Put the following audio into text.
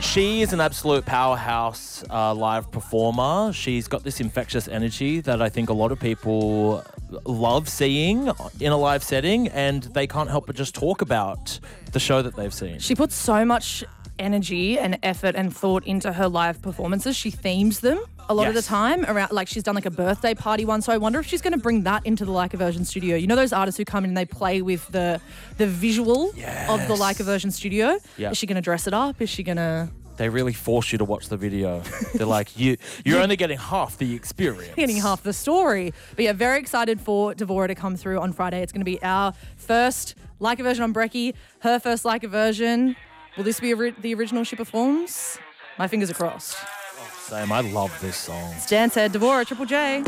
She is an absolute powerhouse live performer. She's got this infectious energy that I think a lot of people love seeing in a live setting, and they can't help but just talk about the show that they've seen. She puts so much energy and effort and thought into her live performances. She themes them a lot of the time around, like she's done like a birthday party one. So I wonder if she's going to bring that into the Like a Virgin studio. You know those artists who come in and they play with the visual of the Like a Virgin studio? Yep. Is she going to dress it up? Is she going to... They really force you to watch the video. They're like, you're only getting half the experience. Getting half the story. But yeah, very excited for Devora to come through on Friday. It's going to be our first Like a Virgin on Brekkie, her first Like a Virgin. Will this be the original she performs? My fingers are crossed. Same, I love this song. Stan said, Devora, Triple J.